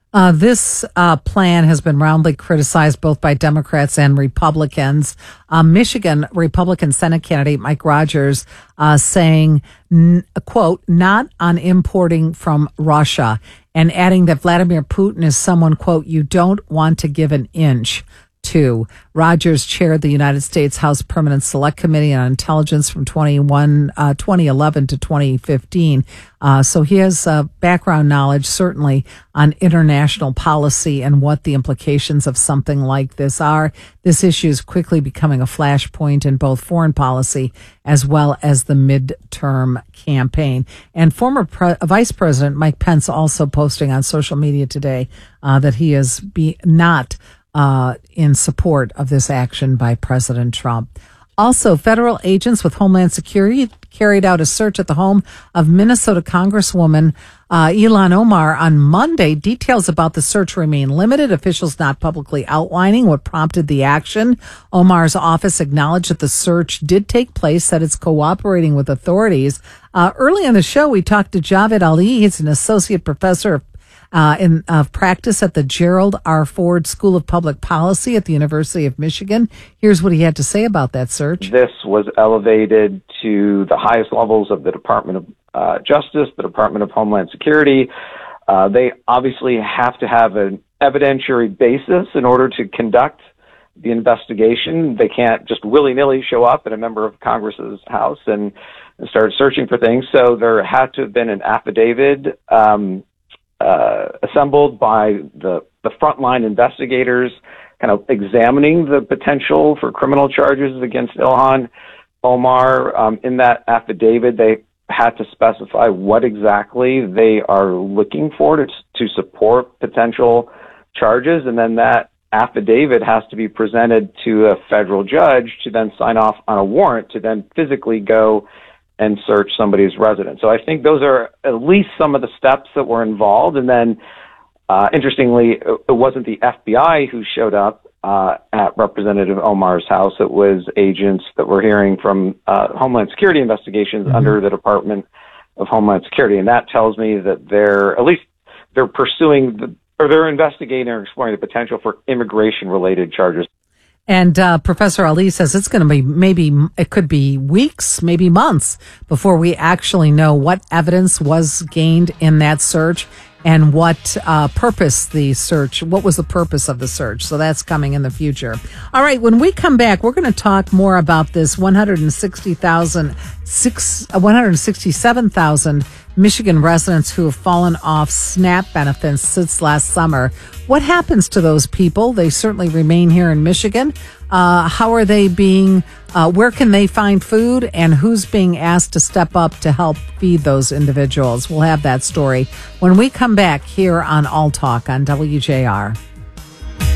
This plan has been roundly criticized both by Democrats and Republicans. Michigan Republican Senate candidate Mike Rogers saying, quote, not on importing from Russia, and adding that Vladimir Putin is someone, quote, you don't want to give an inch to. Rogers chaired the United States House Permanent Select Committee on Intelligence from 2011 to 2015. So he has background knowledge, certainly, on international policy and what the implications of something like this are. This issue is quickly becoming a flashpoint in both foreign policy as well as the midterm campaign. And former Vice President Mike Pence also posting on social media today that he is not in support of this action by President Trump. Also, federal agents with Homeland Security carried out a search at the home of Minnesota Congresswoman Ilhan Omar on Monday. Details about the search remain limited, officials not publicly outlining what prompted the action. Omar's office acknowledged that the search did take place, said it's cooperating with authorities. Early in the show, we talked to Javed Ali. He's an associate professor of practice at the Gerald R. Ford School of Public Policy at the University of Michigan. Here's what he had to say about that search. This was elevated to the highest levels of the Department of Justice, the Department of Homeland Security. They obviously have to have an evidentiary basis in order to conduct the investigation. They can't just willy-nilly show up at a member of Congress's house and start searching for things. So there had to have been an affidavit assembled by the frontline investigators, kind of examining the potential for criminal charges against Ilhan Omar. In that affidavit, they had to specify what exactly they are looking for to support potential charges, and then that affidavit has to be presented to a federal judge to then sign off on a warrant to then physically go and search somebody's residence. So I think those are at least some of the steps that were involved. And then, interestingly, it wasn't the FBI who showed up at Representative Omar's house. It was agents that we're hearing from Homeland Security investigations under the Department of Homeland Security. And that tells me that they're pursuing they're investigating or exploring the potential for immigration-related charges. And Professor Ali says it's going to be it could be weeks, maybe months before we actually know what evidence was gained in that search and what what was the purpose of the search. So that's coming in the future. All right, when we come back, we're going to talk more about this 167,000 Michigan residents who have fallen off SNAP benefits since last summer. What happens to those people? They certainly remain here in Michigan. How are they where can they find food, and who's being asked to step up to help feed those individuals? We'll have that story when we come back here on All Talk on WJR.